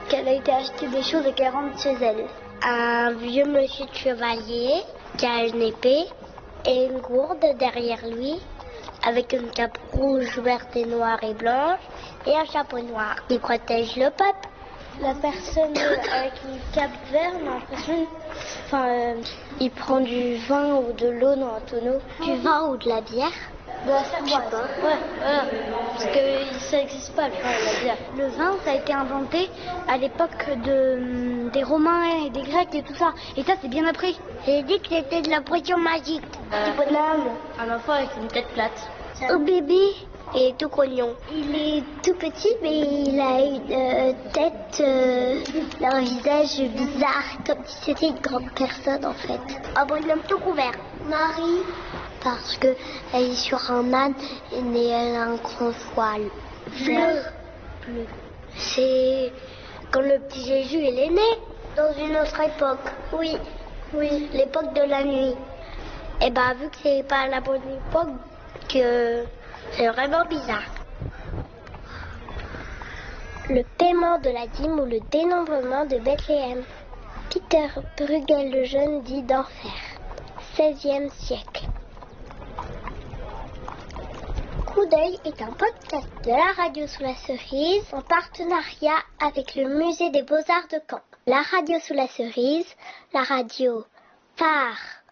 qu'elle a été acheter des choses et qu'elle rentre chez elle. Un vieux monsieur de chevalier qui a une épée et une gourde derrière lui, avec une cape rouge, verte et noire et blanche, et un chapeau noir. Il protège le peuple. La personne avec une cape verte, on a l'impression, il prend du vin ou de l'eau dans un tonneau. Du vin ou de la bière? De la cervoise. Ouais, parce que ça n'existe pas le vin et la bière. Le vin, ça a été inventé à l'époque des Romains et des Grecs et tout ça. Et ça, c'est bien après. J'ai dit que c'était de la potion magique. Un enfant avec une tête plate. Au bébé est tout grognon. Il est tout petit, mais il a une tête, un visage bizarre, comme si c'était une grande personne en fait. Un bonhomme tout couvert. Marie, parce qu'elle est sur un âne et elle a un grand voile. Bleu. C'est quand le petit Jésus il est né, dans une autre époque. Oui, l'époque de la nuit. Et vu que c'est pas la bonne époque, que c'est vraiment bizarre. Le paiement de la dîme ou le dénombrement de Bethléem. Peter Bruegel le Jeune dit d'enfer. 16e siècle. Coup d'œil est un podcast de la radio sous la cerise en partenariat avec le musée des Beaux-Arts de Caen. La radio sous la cerise, la radio phare